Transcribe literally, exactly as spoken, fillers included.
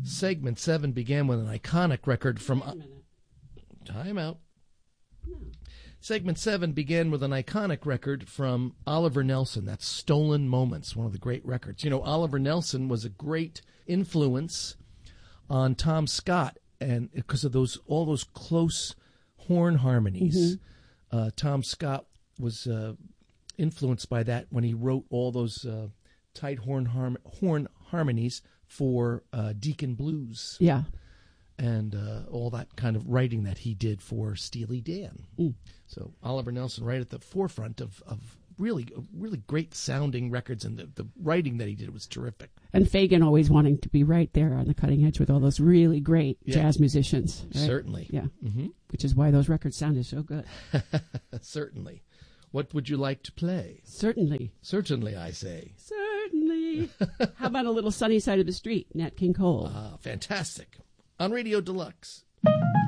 Segment seven began with an iconic record from... Wait a minute. Time out. No. Segment seven began with an iconic record from Oliver Nelson. That's Stolen Moments, one of the great records. You know, Oliver Nelson was a great influence on Tom Scott, and because of those all those close horn harmonies. Mm-hmm. uh, Tom Scott was uh, influenced by that when he wrote all those uh, tight horn harm- horn harmonies for uh, Deacon Blues. Yeah. And uh, all that kind of writing that he did for Steely Dan. Mm. So Oliver Nelson right at the forefront of, of really really great sounding records, and the, the writing that he did was terrific. And Fagen always wanting to be right there on the cutting edge with all those really great yeah. jazz musicians. Right? Certainly. Yeah. Mm-hmm. Which is why those records sounded so good. Certainly. What would you like to play? Certainly. Certainly, I say. Certainly. How about a little Sunny Side of the Street, Nat King Cole? Ah, fantastic. On Radio Deluxe.